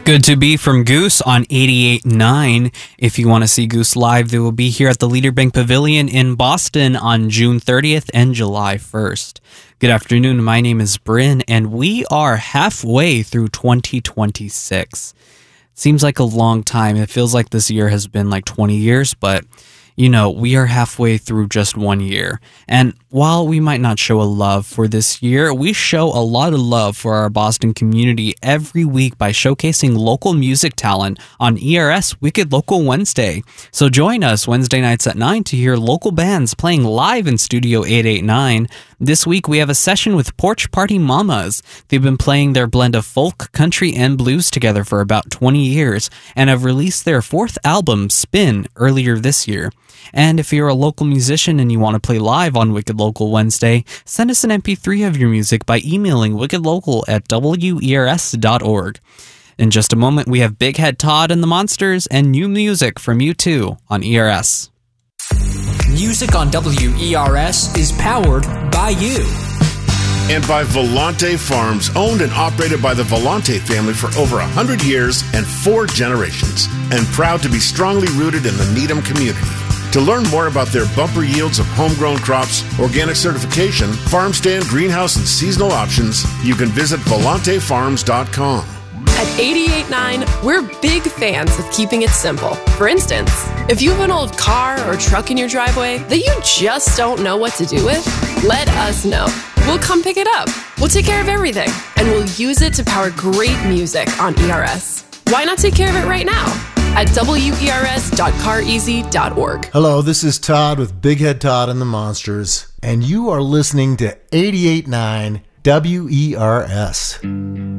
Good to be from Goose on 88.9. If you want to see Goose live, they will be here at the Leader Bank Pavilion in Boston on June 30th and July 1st. Good afternoon. My name is Bryn, and we are halfway through 2026. It seems like a long time. It feels like this year has been like 20 years, but you know, we are halfway through just 1 year. And while we might not show a love for this year, we show a lot of love for our Boston community every week by showcasing local music talent on ERS Wicked Local Wednesday. So join us Wednesday nights at 9 to hear local bands playing live in Studio 889. This week we have a session with Porch Party Mamas. They've been playing their blend of folk, country, and blues together for about 20 years and have released their fourth album, Spin, earlier this year. And if you're a local musician and you want to play live on Wicked Local Wednesday, send us an MP3 of your music by emailing wickedlocal@wers.org. In just a moment, we have Big Head Todd and the Monsters and new music from U2 on ERS. Music on WERS is powered by you. And by Volante Farms, owned and operated by the Volante family for over 100 years and 4 generations, and proud to be strongly rooted in the Needham community. To learn more about their bumper yields of homegrown crops, organic certification, farm stand, greenhouse, and seasonal options, you can visit volantefarms.com. At 88.9, we're big fans of keeping it simple. For instance, if you have an old car or truck in your driveway that you just don't know what to do with, let us know. We'll come pick it up. We'll take care of everything, and we'll use it to power great music on ERS. Why not take care of it right now at wers.careasy.org. Hello, this is Todd with Big Head Todd and the Monsters, and you are listening to 88.9 WERS.